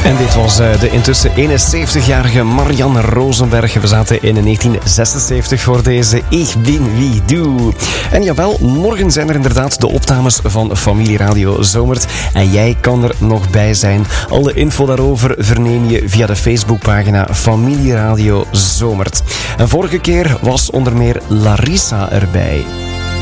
En dit was de intussen 71-jarige Marianne Rosenberg. We zaten in 1976 voor deze Ich bin wie du. En jawel, morgen zijn er inderdaad de opnames van Familie Radio Zomert. En jij kan er nog bij zijn. Alle info daarover verneem je via de Facebookpagina Familie Radio Zomert. En vorige keer was onder meer Larissa erbij.